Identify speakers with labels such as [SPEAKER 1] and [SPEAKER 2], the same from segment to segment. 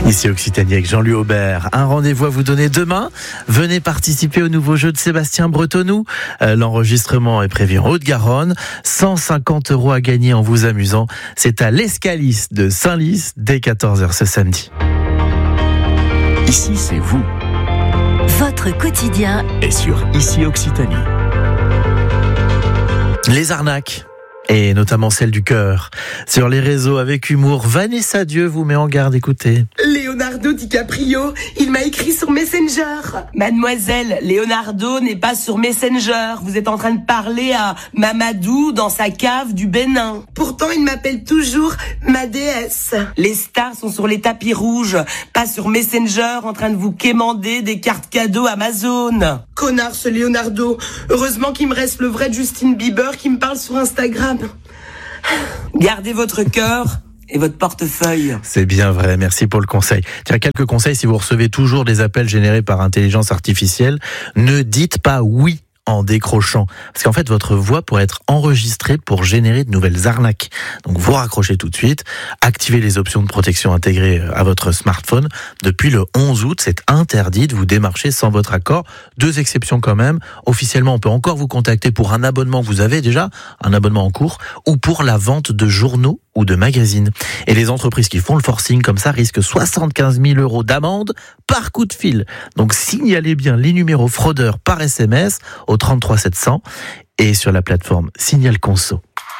[SPEAKER 1] Ici Occitanie avec Jean-Louis Aubert. Un rendez-vous à vous donner demain. Venez participer au nouveau jeu de Sébastien Bretonou. L'enregistrement est prévu en Haute-Garonne. 150 € à gagner en vous amusant. C'est à l'Escalice de Saint-Lys dès 14h ce samedi.
[SPEAKER 2] Ici, c'est vous.
[SPEAKER 3] Votre quotidien
[SPEAKER 2] Et sur Ici Occitanie.
[SPEAKER 1] Les arnaques. Et notamment celle du cœur. Sur les réseaux avec humour, Vanessa Dieu vous met en garde, écoutez.
[SPEAKER 4] Leonardo DiCaprio, il m'a écrit sur Messenger. Mademoiselle, Leonardo n'est pas sur Messenger. Vous êtes en train de parler à Mamadou dans sa cave du Bénin. Pourtant, il m'appelle toujours ma déesse. Les stars sont sur les tapis rouges, pas sur Messenger en train de vous quémander des cartes cadeaux Amazon. Connard ce Leonardo. Heureusement qu'il me reste le vrai Justin Bieber qui me parle sur Instagram. Gardez votre cœur et votre portefeuille.
[SPEAKER 1] C'est bien vrai, merci pour le conseil. Tiens, quelques conseils, si vous recevez toujours des appels générés par intelligence artificielle, ne dites pas oui en décrochant. Parce qu'en fait, votre voix pourrait être enregistrée pour générer de nouvelles arnaques. Donc, vous raccrochez tout de suite, activez les options de protection intégrées à votre smartphone. Depuis le 11 août, c'est interdit de vous démarcher sans votre accord. 2 exceptions quand même. Officiellement, on peut encore vous contacter pour un abonnement que vous avez déjà, un abonnement en cours, ou pour la vente de journaux ou de magazines. Et les entreprises qui font le forcing comme ça risquent 75 000 € d'amende par coup de fil. Donc signalez bien les numéros fraudeurs par SMS au 33 700 et sur la plateforme Signal Conso.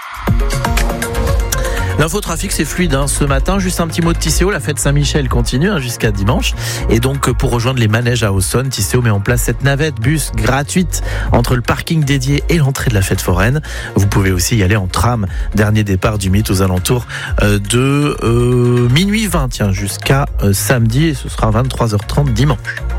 [SPEAKER 1] L'infotrafic, c'est fluide ce matin. Juste un petit mot de Tisséo. La fête Saint-Michel continue jusqu'à dimanche. Et donc, pour rejoindre les manèges à Auxonne, Tisséo met en place cette navette bus gratuite entre le parking dédié et l'entrée de la fête foraine. Vous pouvez aussi y aller en tram. Dernier départ du mythe aux alentours de minuit 20, jusqu'à samedi. Et ce sera 23h30 dimanche.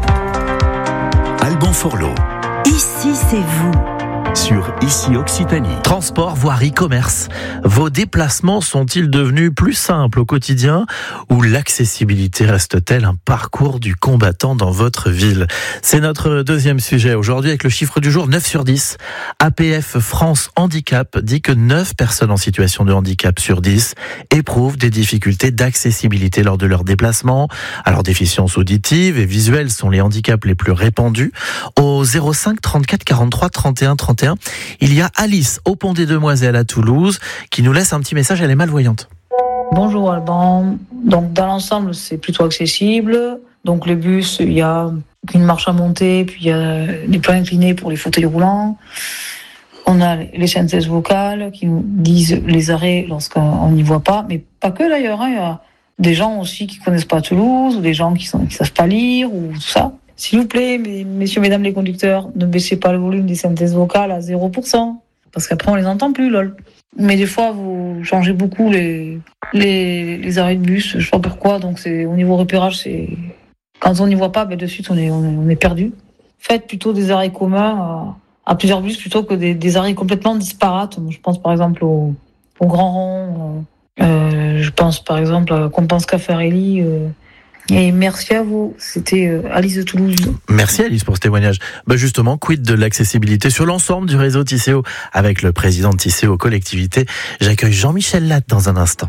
[SPEAKER 2] Alban Forlot.
[SPEAKER 3] Ici, c'est vous.
[SPEAKER 2] Sur Ici Occitanie.
[SPEAKER 1] Transport, voire e-commerce. Vos déplacements sont-ils devenus plus simples au quotidien ou l'accessibilité reste-t-elle un parcours du combattant dans votre ville? C'est notre deuxième sujet aujourd'hui avec le chiffre du jour 9 sur 10. APF France Handicap dit que 9 personnes en situation de handicap sur 10 éprouvent des difficultés d'accessibilité lors de leurs déplacements. Alors, déficiences auditives et visuelles sont les handicaps les plus répandus. Au 05 34 43 31 31, il y a Alice au Pont des Demoiselles à Toulouse qui nous laisse un petit message, elle est malvoyante.
[SPEAKER 5] Bonjour Alban, donc dans l'ensemble c'est plutôt accessible, donc les bus il y a une marche à monter, puis il y a des plans inclinés pour les fauteuils roulants, on a les synthèses vocales qui nous disent les arrêts lorsqu'on n'y voit pas, mais pas que d'ailleurs, il y a des gens aussi qui connaissent pas Toulouse, ou des gens qui savent pas lire, ou tout ça. S'il vous plaît, messieurs, mesdames les conducteurs, ne baissez pas le volume des synthèses vocales à 0%, parce qu'après on les entend plus, lol. Mais des fois, vous changez beaucoup les arrêts de bus, je sais pas pourquoi, donc c'est au niveau repérage, c'est quand on n'y voit pas, de suite on est perdu. Faites plutôt des arrêts communs à plusieurs bus plutôt que des arrêts complètement disparates. Je pense par exemple au Grand Rond, je pense par exemple à Compense Caffarelli. Et merci à vous, c'était Alice de Toulouse.
[SPEAKER 1] Merci Alice pour ce témoignage. Justement, quid de l'accessibilité sur l'ensemble du réseau Tisséo avec le président de Tisséo Collectivité. J'accueille Jean-Michel Latte dans un instant.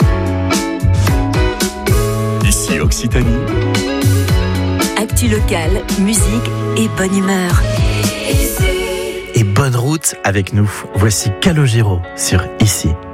[SPEAKER 2] Ici Occitanie.
[SPEAKER 3] Actu locale, musique et bonne humeur.
[SPEAKER 1] Et bonne route avec nous. Voici Calogero sur Ici.